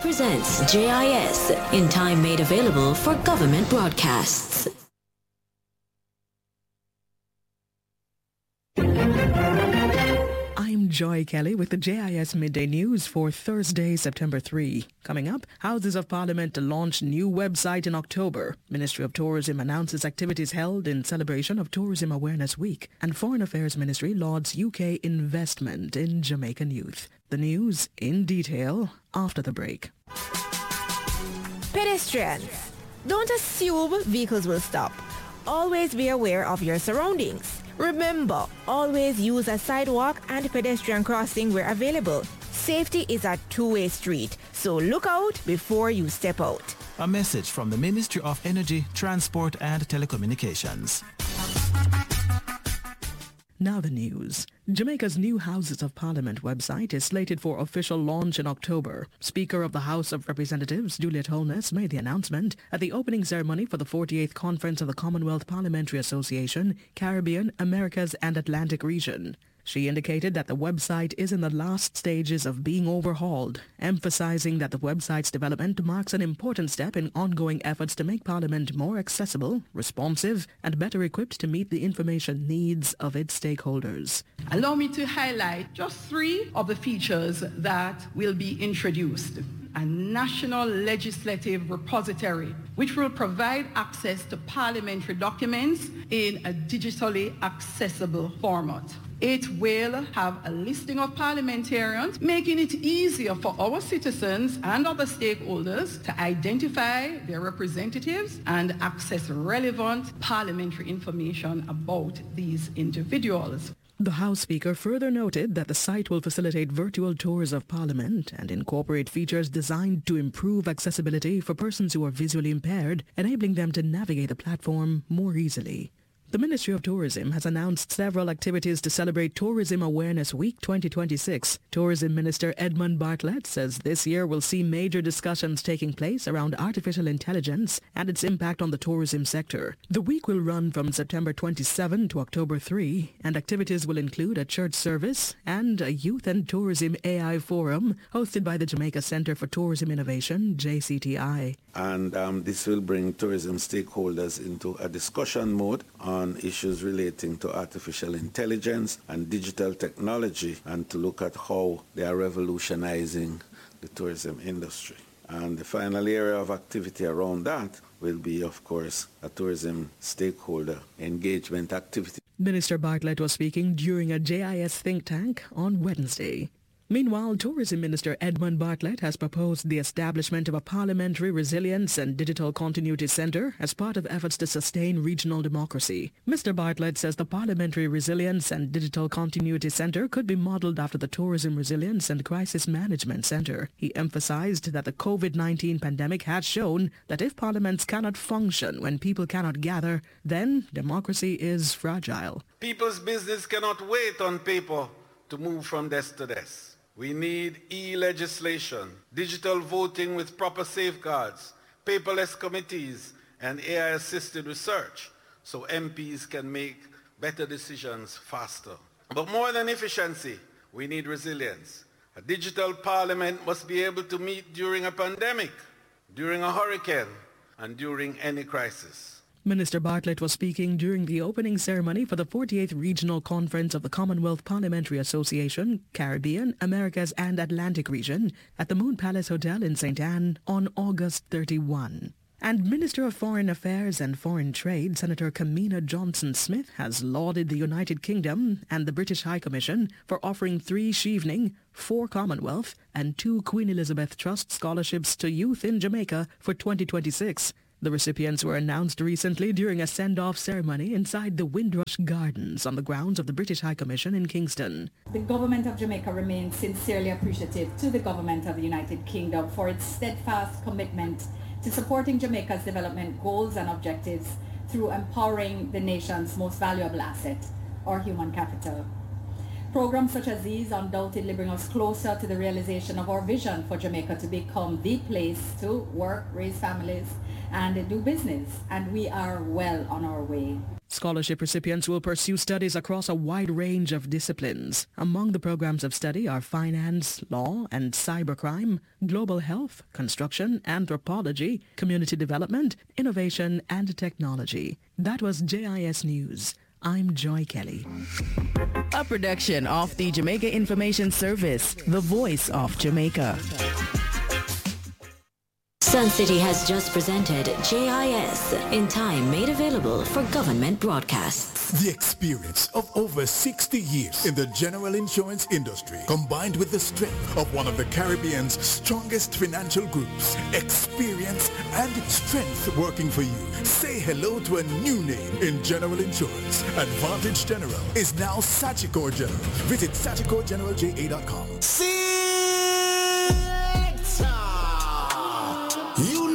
presents JIS, in time made available for government broadcasts. I'm Joy Kelly with the JIS Midday News for Thursday, September 3. Coming up, Houses of Parliament to launch new website in October. Ministry of Tourism announces activities held in celebration of Tourism Awareness Week. And Foreign Affairs Ministry lauds UK investment in Jamaican youth. The news in detail after the break. Pedestrians, don't assume vehicles will stop. Always be aware of your surroundings. Remember, always use a sidewalk and pedestrian crossing where available. Safety is a two-way street, so look out before you step out. A message from the Ministry of Energy, Transport and Telecommunications. Now the news. Jamaica's new Houses of Parliament website is slated for official launch in October. Speaker of the House of Representatives, Juliet Holness, made the announcement at the opening ceremony for the 48th Conference of the Commonwealth Parliamentary Association, Caribbean, Americas and Atlantic Region. She indicated that the website is in the last stages of being overhauled, emphasizing that the website's development marks an important step in ongoing efforts to make Parliament more accessible, responsive, and better equipped to meet the information needs of its stakeholders. Allow me to highlight just 3 of the features that will be introduced. A national legislative repository, which will provide access to parliamentary documents in a digitally accessible format. It will have a listing of parliamentarians, making it easier for our citizens and other stakeholders to identify their representatives and access relevant parliamentary information about these individuals. The House Speaker further noted that the site will facilitate virtual tours of Parliament and incorporate features designed to improve accessibility for persons who are visually impaired, enabling them to navigate the platform more easily. The Ministry of Tourism has announced several activities to celebrate Tourism Awareness Week 2026. Tourism Minister Edmund Bartlett says this year will see major discussions taking place around artificial intelligence and its impact on the tourism sector. The week will run from September 27 to October 3, and activities will include a church service and a Youth and Tourism AI Forum hosted by the Jamaica Center for Tourism Innovation, JCTI. And this will bring tourism stakeholders into a discussion mode on issues relating to artificial intelligence and digital technology, and to look at how they are revolutionizing the tourism industry. And the final area of activity around that will be, of course, a tourism stakeholder engagement activity. Minister Bartlett was speaking during a JIS think tank on Wednesday. Meanwhile, Tourism Minister Edmund Bartlett has proposed the establishment of a Parliamentary Resilience and Digital Continuity Centre as part of efforts to sustain regional democracy. Mr. Bartlett says the Parliamentary Resilience and Digital Continuity Centre could be modelled after the Tourism Resilience and Crisis Management Centre. He emphasised that the COVID-19 pandemic has shown that if parliaments cannot function when people cannot gather, then democracy is fragile. People's business cannot wait on paper to move from desk to desk. We need e-legislation, digital voting with proper safeguards, paperless committees, and AI-assisted research so MPs can make better decisions faster. But more than efficiency, we need resilience. A digital parliament must be able to meet during a pandemic, during a hurricane, and during any crisis. Minister Bartlett was speaking during the opening ceremony for the 48th Regional Conference of the Commonwealth Parliamentary Association, Caribbean, Americas and Atlantic Region at the Moon Palace Hotel in St. Anne on August 31. And Minister of Foreign Affairs and Foreign Trade, Senator Kamina Johnson-Smith, has lauded the United Kingdom and the British High Commission for offering 3 Sheavening, 4 Commonwealth and 2 Queen Elizabeth Trust scholarships to youth in Jamaica for 2026. The recipients were announced recently during a send-off ceremony inside the Windrush Gardens on the grounds of the British High Commission in Kingston. The Government of Jamaica remains sincerely appreciative to the Government of the United Kingdom for its steadfast commitment to supporting Jamaica's development goals and objectives through empowering the nation's most valuable asset, our human capital. Programs such as these undoubtedly bring us closer to the realization of our vision for Jamaica to become the place to work, raise families, and do business, and we are well on our way. Scholarship recipients will pursue studies across a wide range of disciplines. Among the programs of study are finance, law and cybercrime, global health, construction, anthropology, community development, innovation and technology. That was JIS News. I'm Joy Kelly. A production of the Jamaica Information Service, the voice of Jamaica. Sun City has just presented JIS, in time made available for government broadcasts. The experience of over 60 years in the general insurance industry, combined with the strength of one of the Caribbean's strongest financial groups, experience and strength working for you. Say hello to a new name in general insurance. Advantage General is now Sagicor General. Visit SagicorGeneralJA.com. See